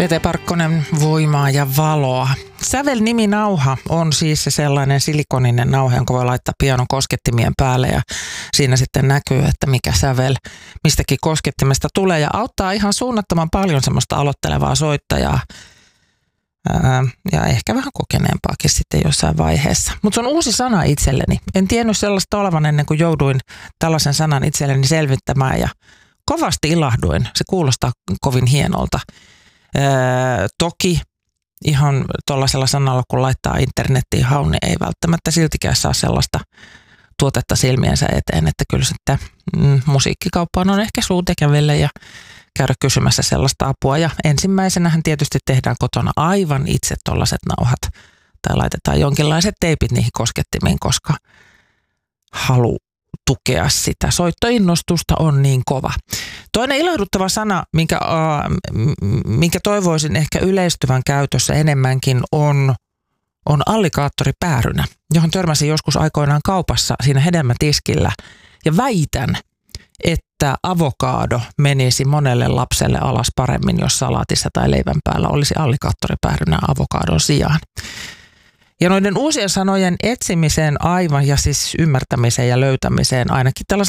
Pete Parkkonen, Voimaa ja valoa. Sävel-niminauha on siis se sellainen silikoninen nauha, jonka voi laittaa pianon koskettimien päälle ja siinä sitten näkyy, että mikä sävel mistäkin koskettimesta tulee ja auttaa ihan suunnattoman paljon semmoista aloittelevaa soittajaa ja ehkä vähän kokeneempaakin sitten jossain vaiheessa. Mutta se on uusi sana itselleni. En tiennyt sellaista olevan ennen kuin jouduin tällaisen sanan itselleni selvittämään ja kovasti ilahduin. Se kuulostaa kovin hienolta. Toki ihan tuollaisella sanalla, kun laittaa internettiin haun, niin ei välttämättä siltikään saa sellaista tuotetta silmiensä eteen, että kyllä sitten musiikkikauppaan on ehkä suutekäville ja käydä kysymässä sellaista apua. Ja ensimmäisenähän tietysti tehdään kotona aivan itse tuollaiset nauhat tai laitetaan jonkinlaiset teipit niihin koskettimiin, koska halu tukea sitä soittoinnostusta on niin kova. Toinen ilahduttava sana, minkä toivoisin ehkä yleistyvän käytössä enemmänkin, on alligaattoripäärynä, johon törmäsin joskus aikoinaan kaupassa siinä hedelmätiskillä. Ja väitän, että avokaado menisi monelle lapselle alas paremmin, jos salaatissa tai leivän päällä olisi alligaattoripäärynä avokaadon sijaan. Ja noiden uusien sanojen etsimiseen aivan ja siis ymmärtämiseen ja löytämiseen ainakin tällaisella